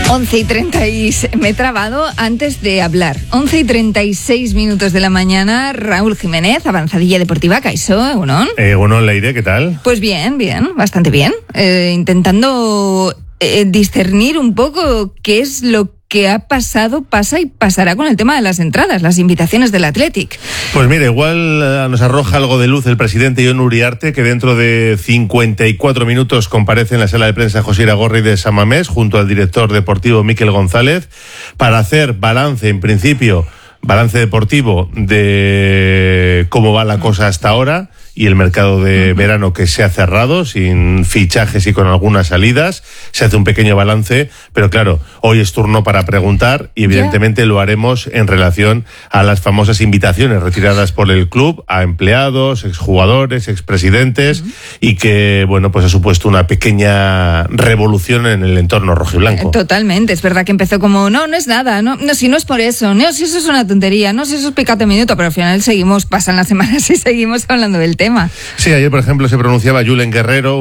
11:36, me he trabado antes de hablar. 11:36 de la mañana, Raúl Jiménez, Avanzadilla Deportiva, Kaixo, Egunon. Egunon, Leire, ¿qué tal? Pues bien, bastante bien. Intentando discernir un poco qué es lo que ha pasado, pasa y pasará con el tema de las entradas, las invitaciones del Athletic. Pues mira, igual nos arroja algo de luz el presidente Jon Uriarte, que dentro de 54 minutos comparece en la sala de prensa José Iragorri de San Mamés, junto al director deportivo Miquel González, para hacer balance, en principio, balance deportivo de cómo va la cosa hasta ahora y el mercado de verano que se ha cerrado sin fichajes y con algunas salidas. Se hace un pequeño balance, pero claro, hoy es turno para preguntar y evidentemente lo haremos en relación a las famosas invitaciones retiradas por el club a empleados, exjugadores, expresidentes y que, bueno, pues ha supuesto una pequeña revolución en el entorno rojiblanco. Totalmente, es verdad que empezó como, no es nada, no, si no es por eso, no, si eso es una tontería, no, si eso es picate minuto, pero al final pasan las semanas y seguimos hablando del tema. Sí, ayer, por ejemplo, se pronunciaba Julen Guerrero,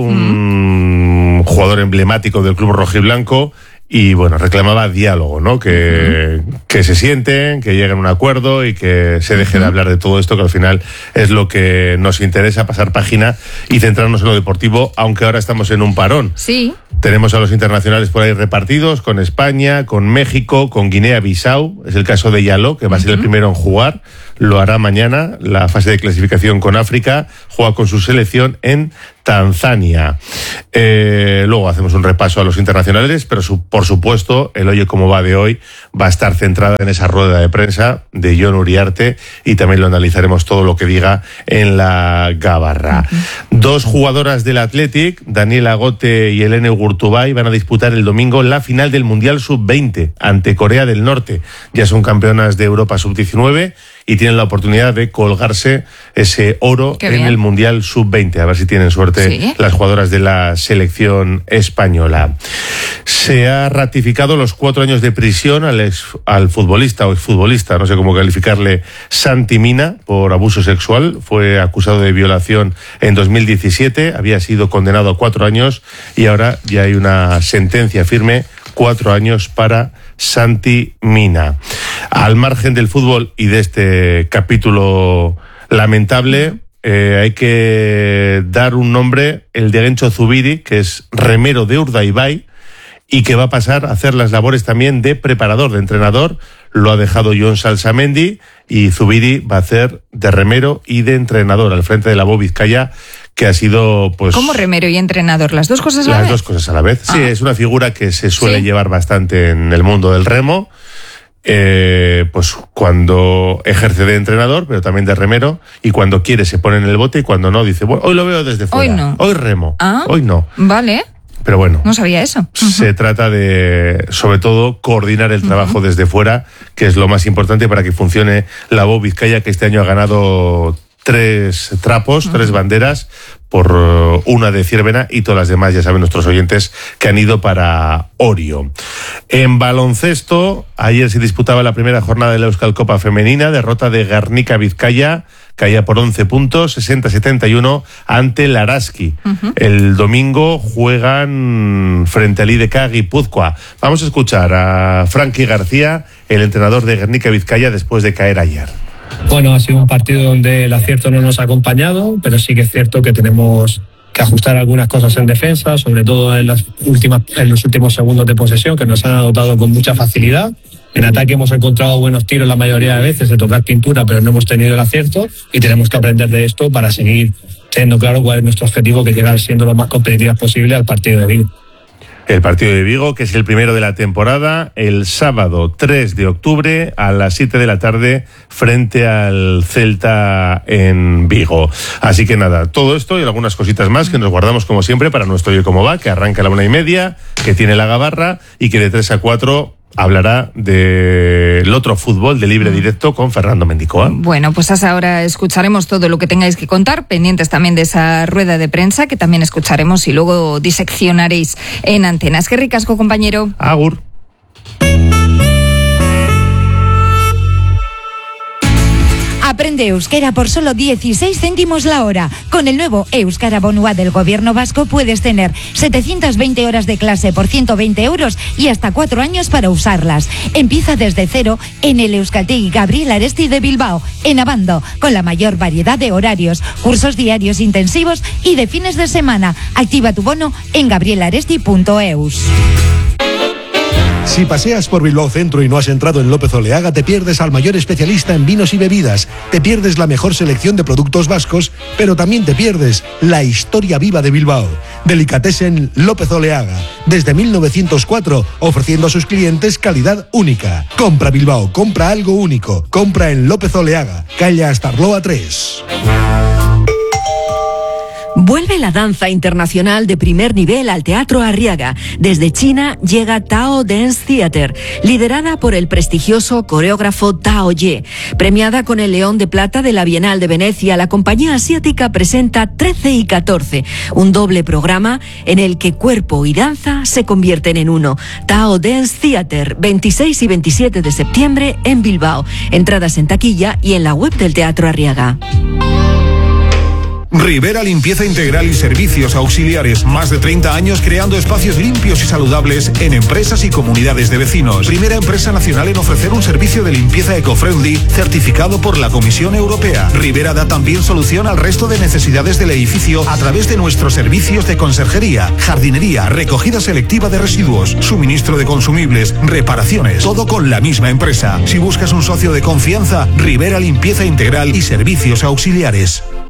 un jugador emblemático del club rojiblanco, y bueno, reclamaba diálogo, ¿no? Que se sienten, que lleguen a un acuerdo y que se deje de hablar de todo esto, que al final es lo que nos interesa, pasar página y centrarnos en lo deportivo, aunque ahora estamos en un parón. Sí. Tenemos a los internacionales por ahí repartidos, con España, con México, con Guinea-Bissau. Es el caso de Yaló, que va a ser el primero en jugar. Lo hará mañana, la fase de clasificación con África. Juega con su selección en Tanzania. Luego hacemos un repaso a los internacionales, pero por supuesto, el Oye Cómo Va de hoy va a estar centrada en esa rueda de prensa de Jon Uriarte y también lo analizaremos todo lo que diga en la Gabarra. Dos jugadoras del Athletic, Daniela Gote y Helene Ugurtubay, van a disputar el domingo la final del Mundial Sub-20 ante Corea del Norte. Ya son campeonas de Europa Sub-19 y tienen la oportunidad de colgarse ese oro en el Mundial Sub-20. A ver si tienen suerte las jugadoras de la selección española. Se ha ratificado los 4 años de prisión al futbolista o exfutbolista, no sé cómo calificarle, Santi Mina, por abuso sexual. Fue acusado de violación en 2017, había sido condenado a 4 años y ahora ya hay una sentencia firme, 4 años para Santi Mina. Al margen del fútbol y de este capítulo lamentable, hay que dar un nombre, el de Gencho Zubiri, que es remero de Urdaibai y que va a pasar a hacer las labores también de preparador, de entrenador. Lo ha dejado Jon Salsamendi y Zubiri va a hacer de remero y de entrenador al frente de la Bo Vizcaya, que ha sido, pues... ¿Cómo remero y entrenador? ¿Las dos cosas a la vez? Las dos cosas a la vez. Sí, es una figura que se suele llevar bastante en el mundo del remo, pues cuando ejerce de entrenador, pero también de remero, y cuando quiere se pone en el bote y cuando no dice, bueno, hoy lo veo desde fuera. Hoy no. Hoy remo. Hoy no. Vale. Pero bueno, no sabía eso. Se trata de, sobre todo, coordinar el trabajo desde fuera, que es lo más importante para que funcione la Bo Vizcaya, que este año ha ganado 3 trapos, 3 banderas, por una de Ciervena y todas las demás, ya saben nuestros oyentes, que han ido para Orio. En baloncesto, ayer se disputaba la primera jornada de la Euskal Copa femenina, derrota de Garnica Vizcaya, caía por 11 puntos, 60-71 ante Laraski. El domingo juegan frente al IDK Guipúzcoa. Vamos a escuchar a Frankie García, el entrenador de Garnica Vizcaya, después de caer ayer. Bueno, ha sido un partido donde el acierto no nos ha acompañado, pero sí que es cierto que tenemos que ajustar algunas cosas en defensa, sobre todo en los últimos segundos de posesión, que nos han anotado con mucha facilidad. En ataque hemos encontrado buenos tiros la mayoría de veces de tocar pintura, pero no hemos tenido el acierto y tenemos que aprender de esto para seguir teniendo claro cuál es nuestro objetivo, que es llegar siendo lo más competitivas posible al partido de Vigo. El partido de Vigo, que es el primero de la temporada, el sábado 3 de octubre a las 7 de la tarde frente al Celta en Vigo. Así que nada, todo esto y algunas cositas más que nos guardamos como siempre para nuestro Oye Cómo Va, que arranca a la 1:30, que tiene la Gabarra y que de 3 a 4 hablará del otro fútbol de libre directo con Fernando Mendicoa. Bueno, pues hasta ahora escucharemos todo lo que tengáis que contar, pendientes también de esa rueda de prensa que también escucharemos y luego diseccionaréis en Antenas. Qué ricasco, compañero. Agur. Aprende Aprende euskera por solo 16 céntimos la hora. Con el nuevo Euskara Bonua del Gobierno Vasco puedes tener 720 horas de clase por 120 euros y hasta 4 años para usarlas. Empieza desde cero en el Euskaltegi Gabriel Aresti de Bilbao, en Abando, con la mayor variedad de horarios, cursos diarios intensivos y de fines de semana. Activa tu bono en gabrielaresti.eus. Si paseas por Bilbao Centro y no has entrado en López Oleaga, te pierdes al mayor especialista en vinos y bebidas, te pierdes la mejor selección de productos vascos, pero también te pierdes la historia viva de Bilbao. Delicatessen López Oleaga, desde 1904, ofreciendo a sus clientes calidad única. Compra Bilbao, compra algo único, compra en López Oleaga, calle Astarloa 3. Vuelve la danza internacional de primer nivel al Teatro Arriaga. Desde China llega Tao Dance Theater, liderada por el prestigioso coreógrafo Tao Ye. Premiada con el León de Plata de la Bienal de Venecia, la compañía asiática presenta 13 y 14, un doble programa en el que cuerpo y danza se convierten en uno. Tao Dance Theater, 26 y 27 de septiembre en Bilbao. Entradas en taquilla y en la web del Teatro Arriaga. Rivera Limpieza Integral y Servicios Auxiliares. Más de 30 años creando espacios limpios y saludables en empresas y comunidades de vecinos. Primera empresa nacional en ofrecer un servicio de limpieza eco-friendly certificado por la Comisión Europea. Rivera da también solución al resto de necesidades del edificio a través de nuestros servicios de conserjería, jardinería, recogida selectiva de residuos, suministro de consumibles, reparaciones. Todo con la misma empresa. Si buscas un socio de confianza, Rivera Limpieza Integral y Servicios Auxiliares.